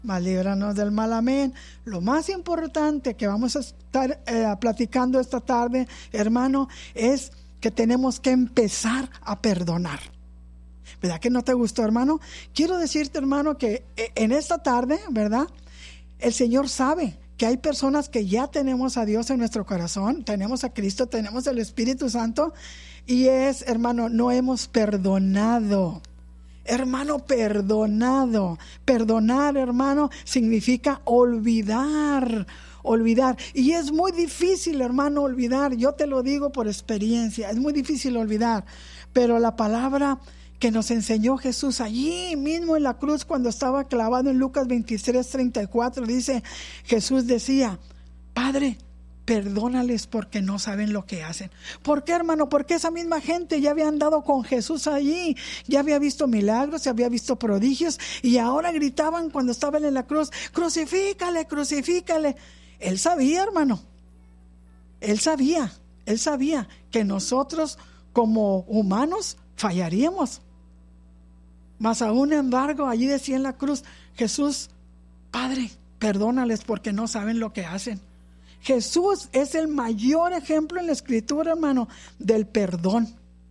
mas líbranos del mal. Amén. Lo más importante que vamos a estar platicando esta tarde, hermano, es que tenemos que empezar a perdonar. ¿Verdad que no te gustó, hermano? Quiero decirte, hermano, que en esta tarde, ¿verdad? El Señor sabe que hay personas que ya tenemos a Dios en nuestro corazón, tenemos a Cristo, tenemos el Espíritu Santo, y hermano, no hemos perdonado. Hermano, perdonado. Perdonar, hermano, significa olvidar. Y es muy difícil, hermano, olvidar. Yo te lo digo por experiencia, es muy difícil olvidar. Pero la palabra que nos enseñó Jesús allí mismo en la cruz, cuando estaba clavado, en Lucas 23:34, dice, Jesús decía, Padre, perdónales porque no saben lo que hacen. ¿Por qué, hermano? Porque esa misma gente ya había andado con Jesús allí, ya había visto milagros, ya había visto prodigios, y ahora gritaban cuando estaban en la cruz, crucifícale, crucifícale. Él sabía, hermano, él sabía que nosotros como humanos fallaríamos. Mas aún embargo, allí decía en la cruz, Jesús, Padre, perdónales porque no saben lo que hacen. Jesús es el mayor ejemplo en la Escritura, hermano, del perdón.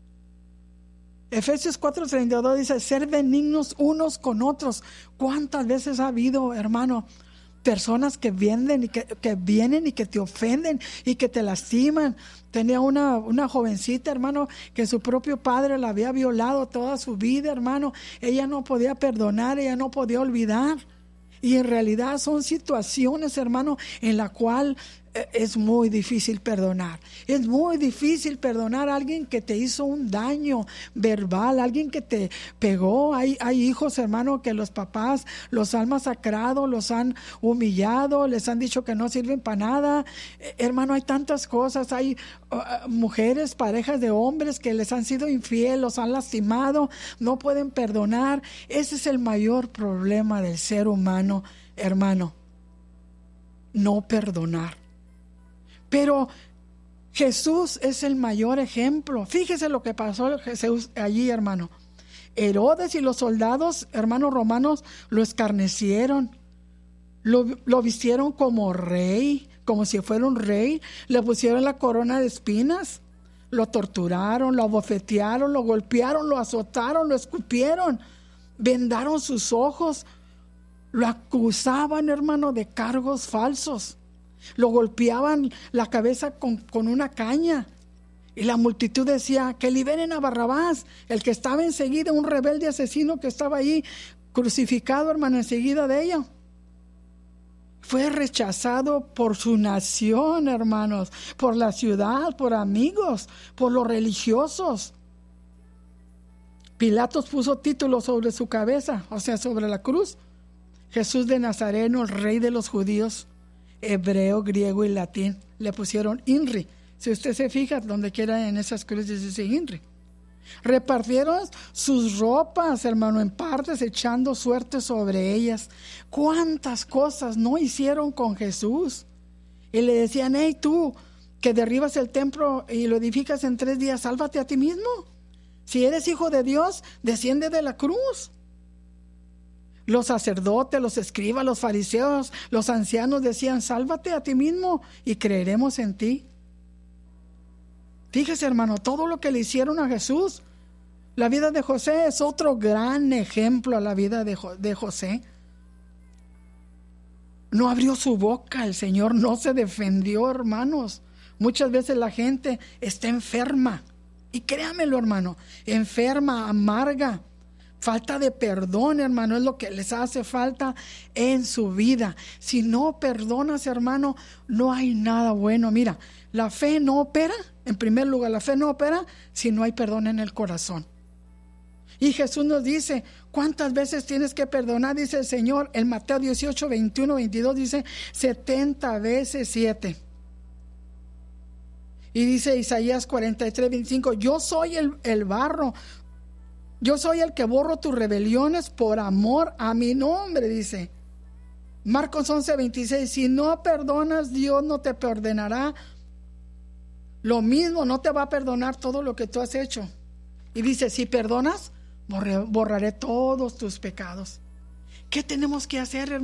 Efesios 4:32 dice, ser benignos unos con otros. ¿Cuántas veces ha habido, hermano, personas que vienen y que te ofenden y que te lastiman? Tenía una jovencita, hermano, que su propio padre la había violado toda su vida, hermano. Ella no podía perdonar, ella no podía olvidar. Y en realidad son situaciones, hermano, en la cual es muy difícil perdonar. Es muy difícil perdonar a alguien que te hizo un daño verbal, alguien que te pegó. Hay hijos, hermano, que los papás los han masacrado, los han humillado, les han dicho que no sirven para nada. Hermano, hay tantas cosas. Hay mujeres, parejas de hombres que les han sido infiel, los han lastimado, no pueden perdonar. Ese es el mayor problema del ser humano, hermano, no perdonar. Pero Jesús es el mayor ejemplo. Fíjese lo que pasó Jesús allí, hermano. Herodes y los soldados, hermanos romanos, lo escarnecieron. Lo vistieron como rey, como si fuera un rey. Le pusieron la corona de espinas. Lo torturaron, lo abofetearon, lo golpearon, lo azotaron, lo escupieron. Vendaron sus ojos. Lo acusaban, hermano, de cargos falsos. Lo golpeaban la cabeza con una caña. Y la multitud decía, que liberen a Barrabás, el que estaba enseguida, un rebelde asesino que estaba ahí crucificado, hermano, enseguida de ella. Fue rechazado por su nación, hermanos, por la ciudad, por amigos, por los religiosos. Pilatos puso títulos sobre su cabeza, o sea, sobre la cruz. Jesús de Nazareno, el rey de los judíos. Hebreo, griego y latín. Le pusieron INRI. Si usted se fija, donde quiera en esas cruces dice INRI. Repartieron sus ropas, hermano, en partes, echando suerte sobre ellas. ¿Cuántas cosas no hicieron con Jesús? Y le decían, hey, tú, que derribas el templo y lo edificas en 3 días, sálvate a ti mismo. Si eres hijo de Dios, desciende de la cruz. Los sacerdotes, los escribas, los fariseos, los ancianos decían, sálvate a ti mismo y creeremos en ti. Fíjese, hermano, todo lo que le hicieron a Jesús. La vida de José es otro gran ejemplo a la vida de José. No abrió su boca el Señor, no se defendió, hermanos. Muchas veces la gente está enferma. Y créamelo, hermano, enferma, amarga. Falta de perdón, hermano, es lo que les hace falta en su vida. Si no perdonas, hermano, no hay nada bueno. Mira, la fe no opera, en primer lugar, la fe no opera si no hay perdón en el corazón. Y Jesús nos dice, ¿cuántas veces tienes que perdonar? Dice el Señor, en Mateo 18, 21, 22, dice 70 veces 7. Y dice Isaías 43, 25, yo soy el barro. Yo soy el que borro tus rebeliones por amor a mi nombre, dice. Marcos 11, 26, si no perdonas, Dios no te perdonará. Lo mismo, no te va a perdonar todo lo que tú has hecho. Y dice, si perdonas, borraré todos tus pecados. ¿Qué tenemos que hacer, hermano?